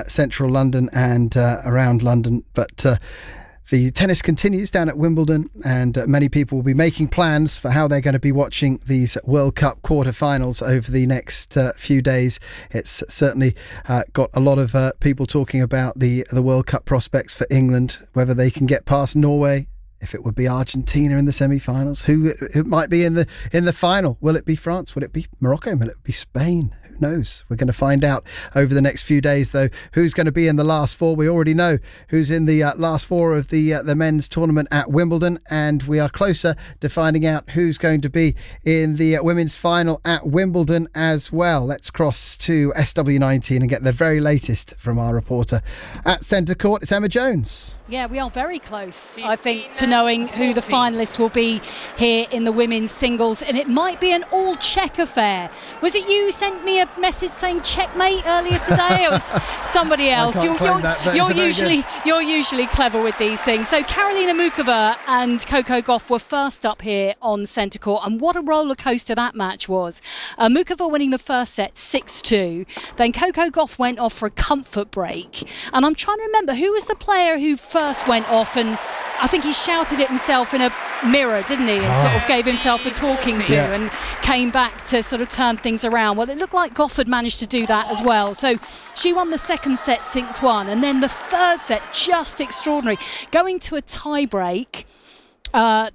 central London and around London. But the tennis continues down at Wimbledon, and many people will be making plans for how they're going to be watching these World Cup quarterfinals over the next few days. It's certainly got a lot of people talking about the World Cup prospects for England, whether they can get past Norway, if it would be Argentina in the semi-finals, who might be in the final. Will it be France? Will it be Morocco? Will it be Spain? Who knows? We're going to find out over the next few days, though, who's going to be in the last four. We already know who's in the last four of the men's tournament at Wimbledon, and we are closer to finding out who's going to be in the women's final at Wimbledon as well. Let's cross to SW19 and get the very latest from our reporter at Centre Court. It's Emma Jones. Yeah, we are very close, I think, to knowing who the finalists will be here in the women's singles, and it might be an all-check affair. Was it you who sent me a message saying checkmate earlier today? It was somebody else. You're usually clever with these things. So Karolina Muchova and Coco Gauff were first up here on Centre Court, and what a roller coaster that match was. Muchova winning the first set 6-2. Then Coco Gauff went off for a comfort break, and I'm trying to remember who was the player who first went off, and I think he shouted it himself in a mirror, didn't he? And sort of gave himself a talking to and came back to sort of turn things around. Well, it looked like Gauff had managed to do that as well. So she won the second set 6-1, and then the third set, just extraordinary. Going to a tie break,